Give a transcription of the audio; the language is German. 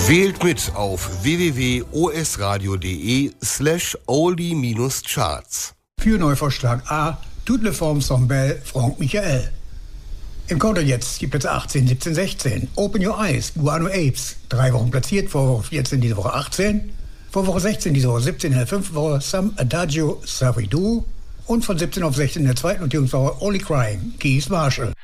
Wählt mit auf www.osradio.de/oldie-charts. Für Neuvorschlag A, Toute le forme sans belle, Franck Michael. Im Counter jetzt die Plätze 18, 17, 16. Open Your Eyes, Guano Apes. 3 Wochen platziert, Vorwoche 14, diese Woche 18. Vorwoche 16, diese Woche 17, in der 5. Woche Some Adagio Savidu. Und von 17 auf 16 in der 2. Notierungswoche Only Crying, Keith Marshall.